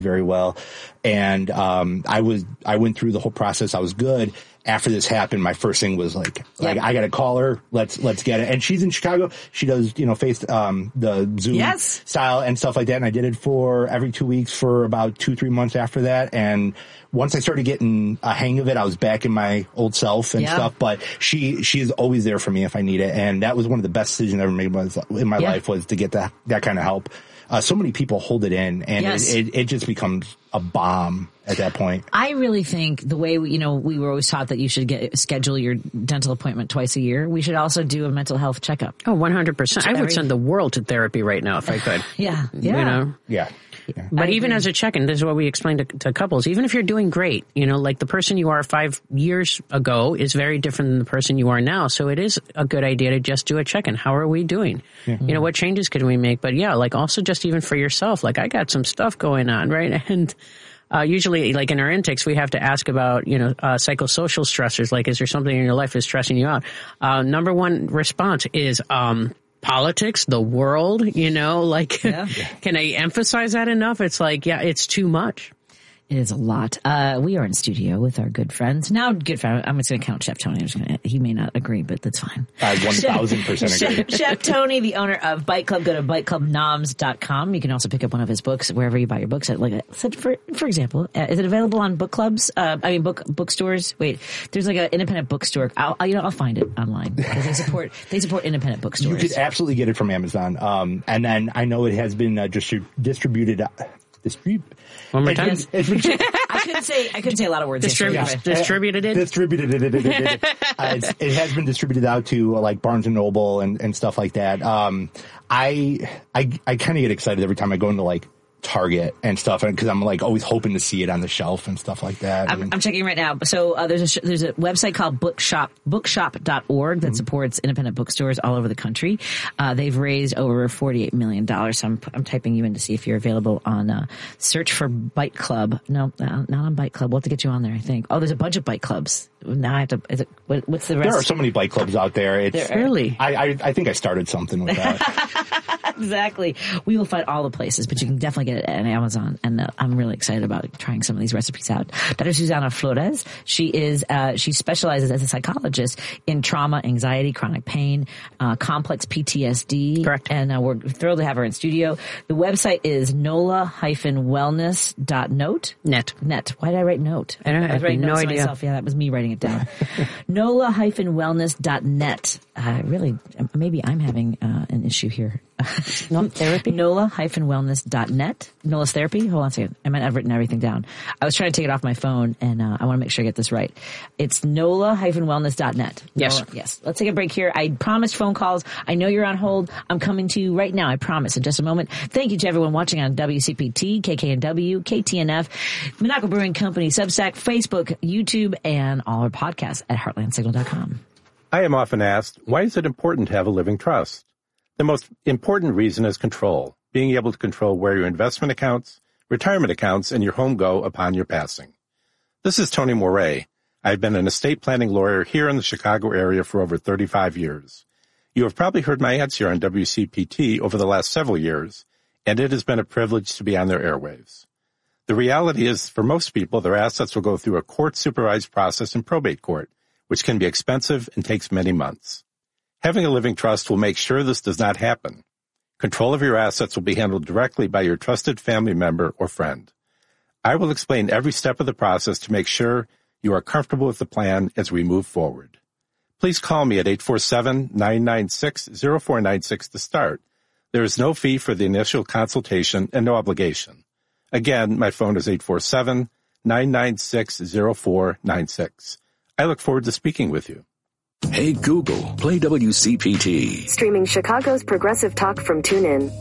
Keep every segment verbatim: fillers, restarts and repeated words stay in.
very well. And um, I was I went through the whole process. I was good. After this happened, my first thing was like, like yep. I got to call her. Let's let's get it. And she's in Chicago. She does, you know, face um, the Zoom yes. style and stuff like that. And I did it for every two weeks for about two, three months after that. And once I started getting a hang of it, I was back in my old self and yeah. stuff. But she she is always there for me if I need it. And that was one of the best decisions I ever made in my yeah. life, was to get that that kind of help. Uh, so many people hold it in, and yes. it, it, it just becomes a bomb at that point. I really think the way, we, you know, we were always taught that you should get schedule your dental appointment twice a year. We should also do a mental health checkup. Oh, one hundred percent. I would every... send the world to therapy right now if I could. yeah. Yeah. You know? Yeah. Yeah. But I even agree. as a check-in, this is what we explain to, to couples. Even if you're doing great, you know, like the person you are five years ago is very different than the person you are now. So it is a good idea to just do a check-in. How are we doing? Yeah. You know, what changes can we make? But yeah, like also just even for yourself, like I got some stuff going on, right? And uh, usually like in our intakes, we have to ask about, you know, uh, psychosocial stressors. Like, is there something in your life that's stressing you out? Uh, number one response is, um, politics, the world, you know, like, yeah. Can I emphasize that enough? It's like, yeah, it's too much. It is a lot. Uh, we are in studio with our good friends. Now, good friend, I'm just going to count Chef Tony. I'm just gonna, he may not agree, but that's fine. I one thousand percent agree. Chef, Chef Tony, the owner of Bite Club. Go to bite club noms dot com. You can also pick up one of his books wherever you buy your books. At, like, for for example, uh, is it available on book clubs? Uh, I mean, book bookstores. Wait, there's like an independent bookstore. I'll, I'll you know I'll find it online because they support they support independent bookstores. You could absolutely get it from Amazon. Um, and then I know it has been uh, distri- distributed. Uh, distrib- One more time. It's been, it's been, I couldn't say I couldn't say a lot of words. Distrib- yesterday. yeah. Distributed it. Distributed it. it, it, it, it. Uh, it's, it has been distributed out to uh, like Barnes and Noble and, and stuff like that. Um, I I I kind of get excited every time I go into like Target and stuff, because I'm like always hoping to see it on the shelf and stuff like that. I'm, I'm checking right now. So uh, there's a sh- there's a website called bookshop bookshop dot org that mm-hmm. supports independent bookstores all over the country. Uh, they've raised over forty-eight million dollars. So I'm I'm typing you in to see if you're available on uh, search for Bite Club. No, uh, not on Bite Club. We'll have to get you on there, I think. Oh, there's a bunch of Bite Clubs. Now I have to. Is it, what, what's the rest? There are so many Bite Clubs out there. It's there really. I, I I think I started something with that. Exactly. We will find all the places, but you can definitely get it at Amazon. And uh, I'm really excited about trying some of these recipes out. Doctor Susana Flores, she is, uh, she specializes as a psychologist in trauma, anxiety, chronic pain, uh, complex P T S D. Correct. And uh, we're thrilled to have her in studio. The website is nola dash wellness dot note. Net. Net. Why did I write note? I don't I was have no notes idea. myself. Yeah, that was me writing it down. nola dash wellness dot net. Uh, really, maybe I'm having uh, an issue here. No, therapy? nola dash wellness dot net. Nola's therapy? Hold on a second. I might have written everything down. I was trying to take it off my phone, and uh, I want to make sure I get this right. It's nola dash wellness dot net. Yes. Nola, yes. Let's take a break here. I promised phone calls. I know you're on hold. I'm coming to you right now. I promise in just a moment. Thank you to everyone watching on W C P T, K K N W, K T N F, Monaco Brewing Company, Substack, Facebook, YouTube, and all our podcasts at heartland signal dot com. I am often asked, why is it important to have a living trust? The most important reason is control, being able to control where your investment accounts, retirement accounts, and your home go upon your passing. This is Tony Moret. I've been an estate planning lawyer here in the Chicago area for over thirty-five years. You have probably heard my ads here on W C P T over the last several years, and it has been a privilege to be on their airwaves. The reality is, for most people, their assets will go through a court-supervised process in probate court, which can be expensive and takes many months. Having a living trust will make sure this does not happen. Control of your assets will be handled directly by your trusted family member or friend. I will explain every step of the process to make sure you are comfortable with the plan as we move forward. Please call me at eight four seven, nine nine six, zero four nine six to start. There is no fee for the initial consultation and no obligation. Again, my phone is eight four seven, nine nine six, zero four nine six. I look forward to speaking with you. Hey Google, play W C P T. Streaming Chicago's progressive talk from TuneIn.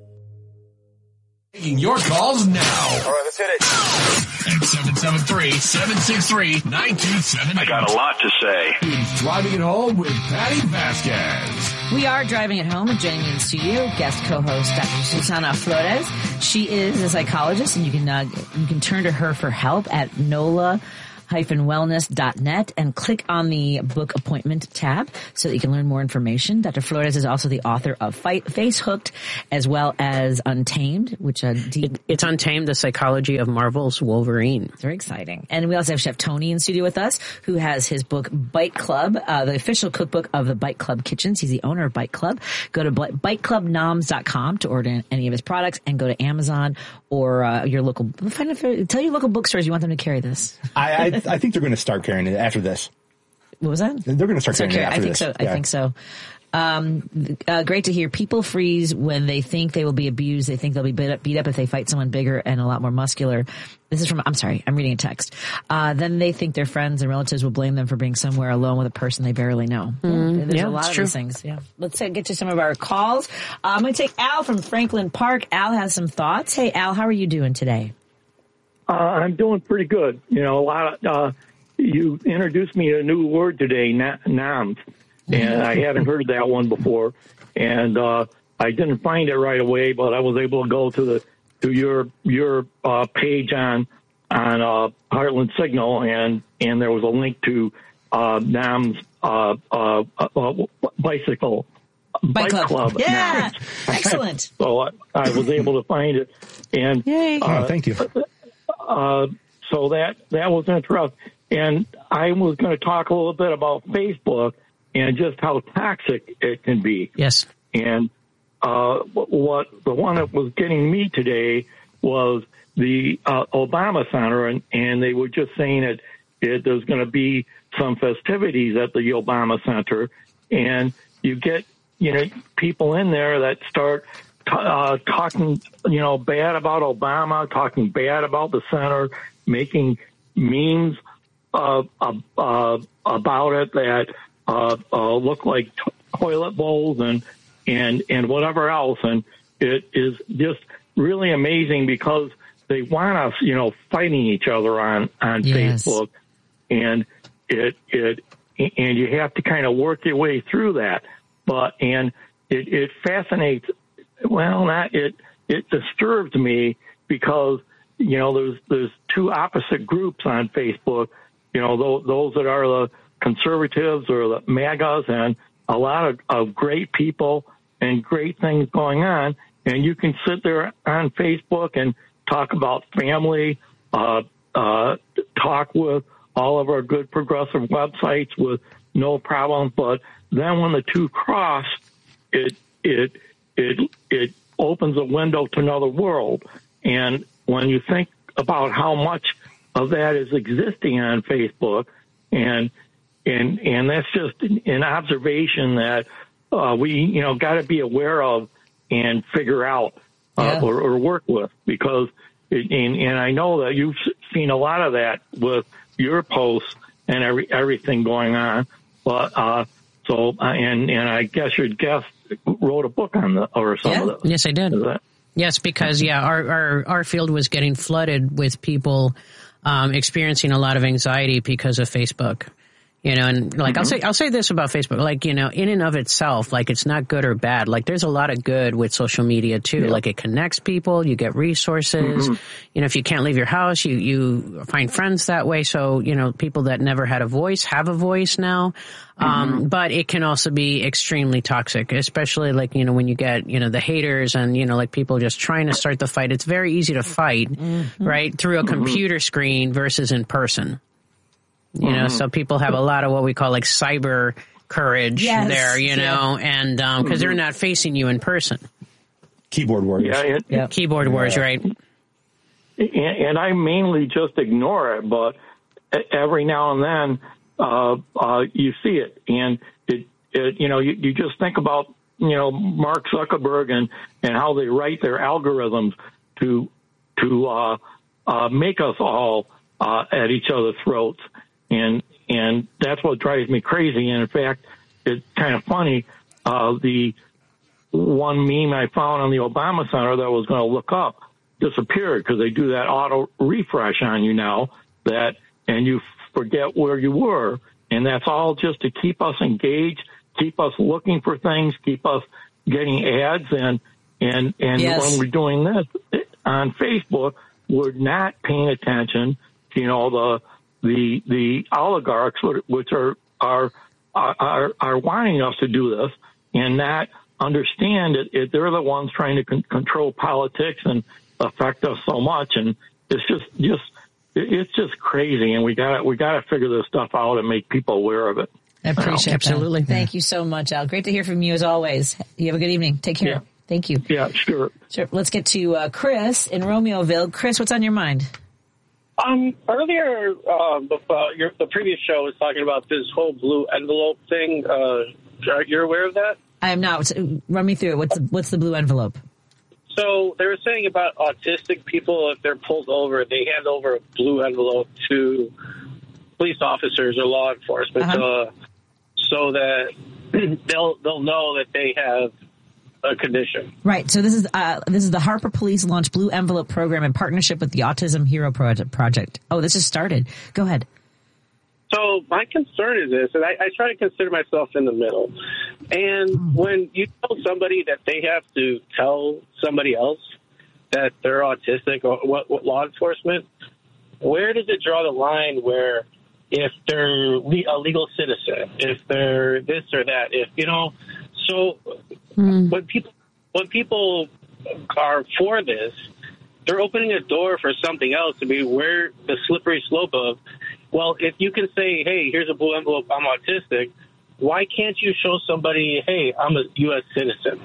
Taking your calls now. All right, let's hit it. At seven seven three, seven six three, nine two seven eight. I got a lot to say. It's Driving It Home with Patty Vasquez. We are driving it home with joining me in studio, guest co-host Doctor Susana Flores. She is a psychologist, and you can uh, you can turn to her for help at nola wellness dot net and click on the book appointment tab so that you can learn more information. Doctor Flores is also the author of Fight, Face Hooked as well as Untamed, which uh, deep, it's Untamed, the Psychology of Marvel's Wolverine. Very exciting. And we also have Chef Tony in studio with us, who has his book Bite Club, uh, the official cookbook of the Bite Club Kitchens. He's the owner of Bite Club. Go to bite club noms dot com to order any of his products, and go to Amazon or uh, your local. Find out, tell your local bookstores you want them to carry this. I, I, I think they're going to start carrying it after this. What was that? They're going to start carrying it after I think this. so. Yeah. I think so. Um, uh, great to hear. People freeze when they think they will be abused. They think they'll be beat up, beat up if they fight someone bigger and a lot more muscular. This is from, I'm sorry, I'm reading a text. Uh, then they think their friends and relatives will blame them for being somewhere alone with a person they barely know. Mm, There's yeah, a lot of true. these things. Yeah. Let's uh, get to some of our calls. Uh, I'm going to take Al from Franklin Park. Al has some thoughts. Hey, Al, how are you doing today? Uh, I'm doing pretty good. You know, a lot of, uh, you introduced me to a new word today, na- noms. And I hadn't heard that one before, and uh, I didn't find it right away. But I was able to go to the to your your uh, page on on uh, Heartland Signal, and and there was a link to uh, Nam's uh, uh, uh, bicycle Bike Club. Club. Yeah, excellent. So I, I was able to find it, and Yay. Oh, thank you. Uh, so that that was interesting. And I was going to talk a little bit about Facebook and just how toxic it can be. Yes. And uh, what the one that was getting me today was the uh, Obama Center, and, and they were just saying that it, there's going to be some festivities at the Obama Center, and you get, you know, people in there that start t- uh, talking, you know, bad about Obama, talking bad about the center, making memes uh, uh, uh, about it that Uh, uh, look like t- toilet bowls and, and, and whatever else. And it is just really amazing because they want us, you know, fighting each other on, on Yes. Facebook. And it, it, and you have to kind of work your way through that. But, and it, it fascinates, well, not, it, it disturbs me because, you know, there's, there's two opposite groups on Facebook, you know, those, those that are the conservatives or the MAGAs, and a lot of, of great people and great things going on. And you can sit there on Facebook and talk about family, uh, uh, talk with all of our good progressive websites with no problem. But then when the two cross, it, it, it, it opens a window to another world. And when you think about how much of that is existing on Facebook, and And and that's just an observation that uh, we, you know, got to be aware of and figure out uh, Yeah. or, or work with, because it, and, and I know that you've seen a lot of that with your posts and every everything going on. But uh, so and and I guess your guest wrote a book on the or some Yeah. of those. Yes, I did. Is that- Yes, because, yeah, our, our, our field was getting flooded with people um, experiencing a lot of anxiety because of Facebook. You know, and like, mm-hmm. I'll say, I'll say this about Facebook, like, you know, in and of itself, like, it's not good or bad. Like, there's a lot of good with social media too. Yeah. Like, it connects people, you get resources. Mm-hmm. You know, if you can't leave your house, you, you find friends that way. So, you know, people that never had a voice have a voice now. Mm-hmm. Um, but it can also be extremely toxic, especially like, you know, when you get, you know, the haters and, you know, like people just trying to start the fight. It's very easy to fight, mm-hmm. right, through a mm-hmm. computer screen versus in person. You know, mm-hmm. so people have a lot of what we call like cyber courage yes. there, you know, yeah. and um, because mm-hmm. they're not facing you in person. Keyboard warriors. Yeah, it, yeah. Keyboard yeah. warriors, right. And, and I mainly just ignore it, but every now and then uh, uh, you see it. And, it, it you know, you, you just think about, you know, Mark Zuckerberg and, and how they write their algorithms to, to uh, uh, make us all uh, at each other's throats. And and that's what drives me crazy. And in fact, it's kind of funny. Uh, the one meme I found on the Obama Center that I was going to look up disappeared because they do that auto refresh on you now. That and you forget where you were, and that's all just to keep us engaged, keep us looking for things, keep us getting ads. And and and yes. when we're doing this on Facebook, we're not paying attention to, you know, the the the oligarchs, which are are are are wanting us to do this, and not understand it. it they're the ones trying to con- control politics and affect us so much, and it's just just it's just crazy. And we got we got to figure this stuff out and make people aware of it. I appreciate oh, absolutely. that. Thank you so much, Al. Great to hear from you as always. You have a good evening. Take care. Yeah. Thank you. Yeah, sure. Sure. Let's get to uh, Chris in Romeoville. Chris, what's on your mind? Um, earlier, uh, uh, your, the previous show was talking about this whole blue envelope thing. Uh, you're aware of that? I am not. Run me through it. What's the, what's the blue envelope? So they were saying about autistic people, if they're pulled over, they hand over a blue envelope to police officers or law enforcement, uh-huh. uh, so that they'll they'll know that they have a condition. Right. So this is uh, this is the Harper Police launched Blue Envelope program in partnership with the Autism Hero Project. Oh, this has started. Go ahead. So my concern is this, and I, I try to consider myself in the middle. And when you tell somebody that they have to tell somebody else that they're autistic, or what, what law enforcement, where does it draw the line where if they're a legal citizen, if they're this or that, if, you know, so mm. when people when people are for this, they're opening a door for something else. I mean, where the slippery slope of, well, if you can say, hey, here's a blue envelope, I'm autistic, why can't you show somebody, hey, I'm a U S citizen?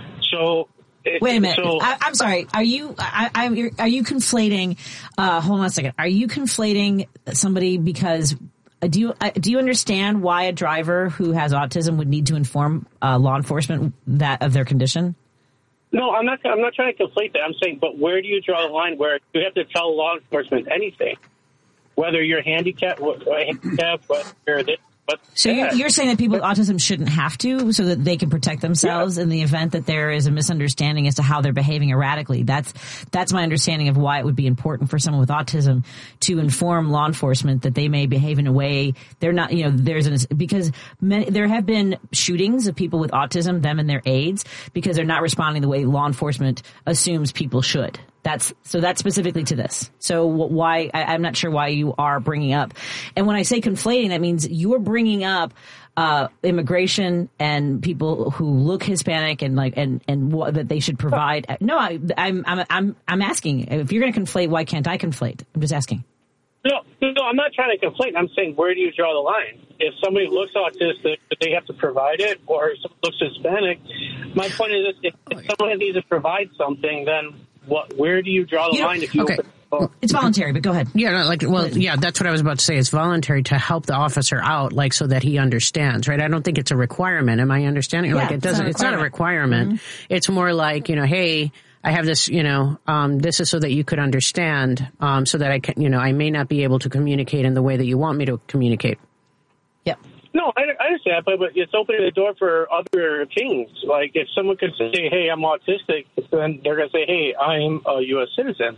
So wait a minute. So, I, I'm sorry. Are you I, I, are you conflating? Uh, hold on a second. Are you conflating somebody because uh, do you uh, do you understand why a driver who has autism would need to inform uh, law enforcement that of their condition? No, I'm not. I'm not trying to conflate that. I'm saying, but where do you draw the line where you have to tell law enforcement anything, whether you're handicapped, handicapped, whether you're this. But so you're, you're saying that people with autism shouldn't have to, so that they can protect themselves yeah. in the event that there is a misunderstanding as to how they're behaving erratically. That's that's my understanding of why it would be important for someone with autism to inform law enforcement that they may behave in a way they're not. You know, there's an, because many, there have been shootings of people with autism, them and their aides, because they're not responding the way law enforcement assumes people should. That's so that's specifically to this. So why I, I'm not sure why you are bringing up. And when I say conflating, that means you're bringing up uh, immigration and people who look Hispanic and like and and what, that they should provide. No, I, I'm I'm I'm I'm asking if you're going to conflate. Why can't I conflate? I'm just asking. No, no, I'm not trying to conflate. I'm saying, where do you draw the line? If somebody looks autistic, do they have to provide it, or if someone looks Hispanic? My point is, if, if someone needs to provide something, then what? Where do you draw the you line? If you okay. open the door? It's voluntary, but go ahead. Yeah, no, like, well, yeah, that's what I was about to say. It's voluntary to help the officer out, like, so that he understands, right? I don't think it's a requirement. Am I understanding? Yeah, like, it doesn't. It's not a requirement. Mm-hmm. It's more like, you know, hey, I have this, you know, um, this is so that you could understand, um, so that I can, you know, I may not be able to communicate in the way that you want me to communicate. Yep. No, I, I understand, but, but it's opening the door for other things. Like, if someone could say, hey, I'm autistic, then they're going to say, hey, I'm a U S citizen.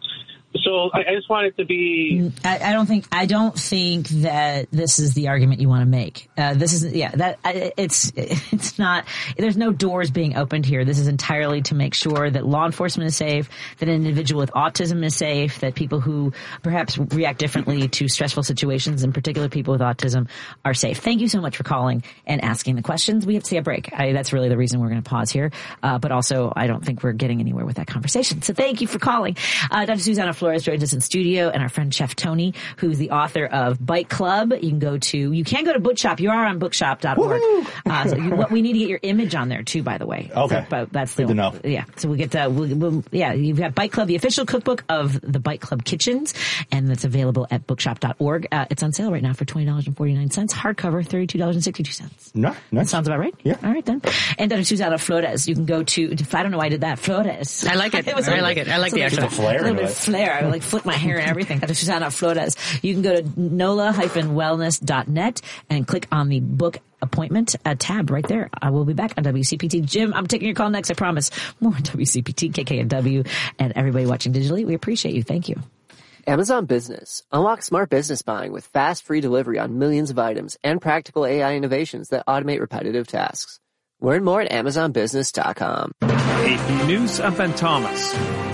So I, I just want it to be. I, I don't think. I don't think that this is the argument you want to make. Uh, this is, yeah. That it's it's not. There's no doors being opened here. This is entirely to make sure that law enforcement is safe, that an individual with autism is safe, that people who perhaps react differently to stressful situations, in particular people with autism, are safe. Thank you so much for calling and asking the questions. We have to take a break. I, that's really the reason we're going to pause here. Uh, but also, I don't think we're getting anywhere with that conversation. So thank you for calling, uh, Doctor Susanna Flores joins us in studio, and our friend Chef Tony, who's the author of Bite Club. You can go to, you can go to Bookshop. You are on bookshop dot org. Uh, so you, what, we need to get your image on there too, by the way. Okay. So, but that's the, good enough. Yeah. So we get to, we'll, we'll, yeah, you've got Bite Club, the official cookbook of the Bite Club Kitchens, and that's available at bookshop dot org. Uh, it's on sale right now for twenty dollars and forty-nine cents. Hardcover, thirty-two dollars and sixty-two cents. No, nice. That sounds about right? Yeah. All right then. And Doctor Susanna Flores, you can go to, I don't know why I did that, Flores. I like it. it I like it. I like the extra flair. A little bit of flair. I like flip my hair and everything. Doctor Susanna Flores. You can go to nola dash wellness dot net and click on the book appointment uh, tab right there. I will be back on W C P T. Jim, I'm taking your call next, I promise. More on W C P T, K K N W, and everybody watching digitally. We appreciate you. Thank you. Amazon Business. Unlock smart business buying with fast, free delivery on millions of items and practical A I innovations that automate repetitive tasks. Learn more at amazon business dot com. A news of Ben Thomas.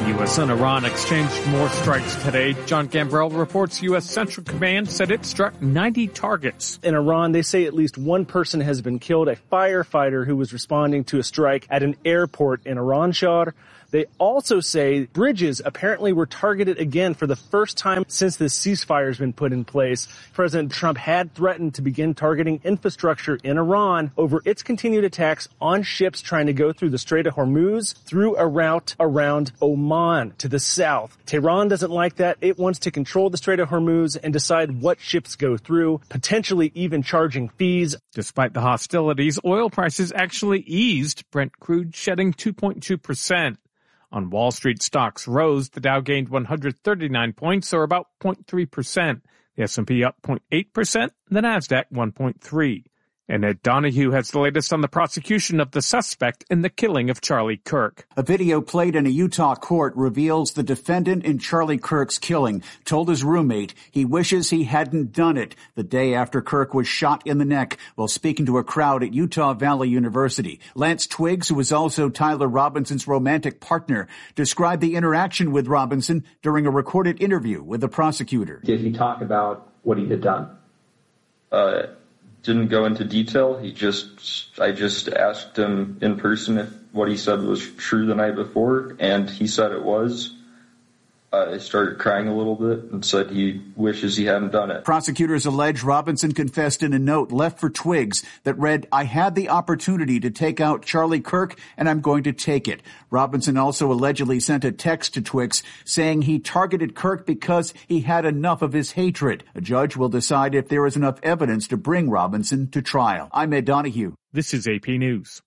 U S and Iran exchanged more strikes today. John Gambrell reports U S Central Command said it struck ninety targets. In Iran, they say at least one person has been killed, a firefighter who was responding to a strike at an airport in Iran-Shah. They also say bridges apparently were targeted again for the first time since this ceasefire has been put in place. President Trump had threatened to begin targeting infrastructure in Iran over its continued attacks on ships trying to go through the Strait of Hormuz through a route around Oman to the south. Tehran doesn't like that. It wants to control the Strait of Hormuz and decide what ships go through, potentially even charging fees. Despite the hostilities, oil prices actually eased, Brent crude shedding two point two percent. On Wall Street, stocks rose. The Dow gained one hundred thirty-nine points, or about zero point three percent. The S and P up zero point eight percent, the NASDAQ one point three. And Ed Donahue has the latest on the prosecution of the suspect in the killing of Charlie Kirk. A video played in a Utah court reveals the defendant in Charlie Kirk's killing told his roommate he wishes he hadn't done it the day after Kirk was shot in the neck while speaking to a crowd at Utah Valley University. Lance Twiggs, who was also Tyler Robinson's romantic partner, described the interaction with Robinson during a recorded interview with the prosecutor. Did he talk about what he had done? Uh... Didn't go into detail. He just, I just asked him in person if what he said was true the night before, and he said it was. I started crying a little bit and said he wishes he hadn't done it. Prosecutors allege Robinson confessed in a note left for Twiggs that read, "I had the opportunity to take out Charlie Kirk, and I'm going to take it." Robinson also allegedly sent a text to Twiggs saying he targeted Kirk because he had enough of his hatred. A judge will decide if there is enough evidence to bring Robinson to trial. I'm Ed Donahue. This is A P News.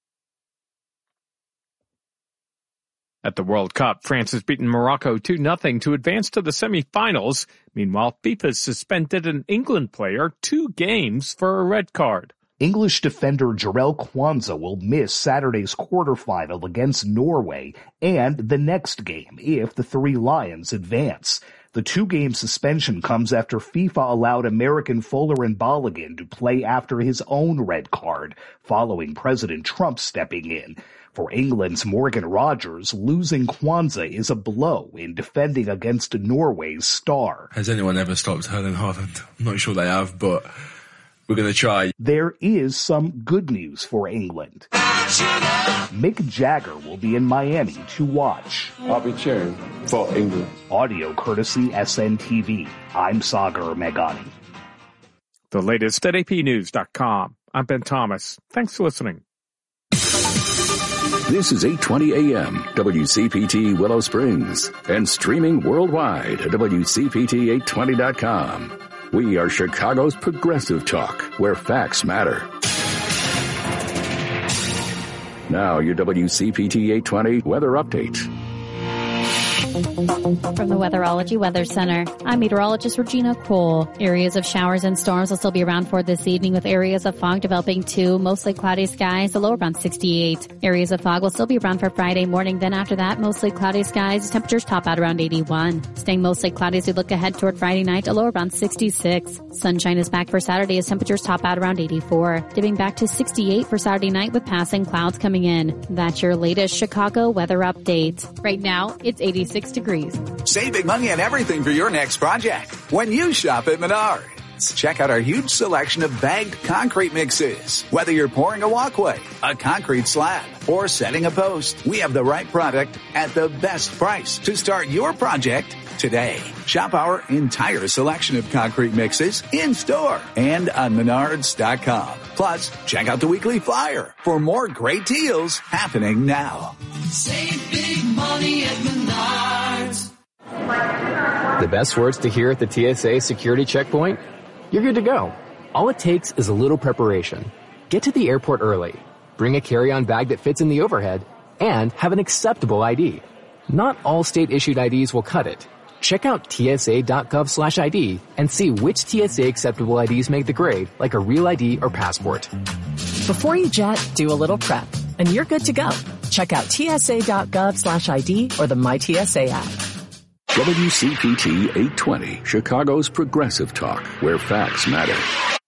At the World Cup, France has beaten Morocco two nothing to advance to the semifinals. Meanwhile, FIFA suspended an England player two games for a red card. English defender Jarell Quansah will miss Saturday's quarterfinal against Norway and the next game if the Three Lions advance. The two-game suspension comes after FIFA allowed American Folarin Balogun to play after his own red card, following President Trump stepping in. For England's Morgan Rogers, losing Quansah is a blow in defending against Norway's star. Has anyone ever stopped Erling Haaland? I'm not sure they have, but we're going to try. There is some good news for England. Mick Jagger will be in Miami to watch. I'll be cheering for England. Audio courtesy S N T V. I'm Sagar Meghani. The latest at A P news dot com. I'm Ben Thomas. Thanks for listening. This is eight twenty A M, W C P T Willow Springs, and streaming worldwide at W C P T eight twenty dot com. We are Chicago's progressive talk, where facts matter. Now, your W C P T eight twenty weather update. From the Weatherology Weather Center, I'm meteorologist Regina Cole. Areas of showers and storms will still be around for this evening, with areas of fog developing too. Mostly cloudy skies, the low around sixty-eight. Areas of fog will still be around for Friday morning. Then after that, mostly cloudy skies. Temperatures top out around eighty-one. Staying mostly cloudy as we look ahead toward Friday night, a low around sixty-six. Sunshine is back for Saturday as temperatures top out around eighty-four. Dipping back to sixty-eight for Saturday night with passing clouds coming in. That's your latest Chicago weather update. Right now, it's eighty-six degrees. Save big money on everything for your next project when you shop at Menards. Check out our huge selection of bagged concrete mixes. Whether you're pouring a walkway, a concrete slab, or setting a post, we have the right product at the best price to start your project today. Shop our entire selection of concrete mixes in store and on menards dot com. Plus, check out the weekly flyer for more great deals happening now. Save big money at Menards. The best words to hear at the T S A security checkpoint? You're good to go. All it takes is a little preparation. Get to the airport early. Bring a carry-on bag that fits in the overhead and have an acceptable I D. Not all state-issued I Ds will cut it. Check out T S A dot gov slash I D and see which T S A acceptable I Ds make the grade, like a real I D or passport. Before you jet, do a little prep, and you're good to go. Check out T S A dot gov slash I D or the My T S A app. W C P T eight twenty, Chicago's progressive talk, where facts matter.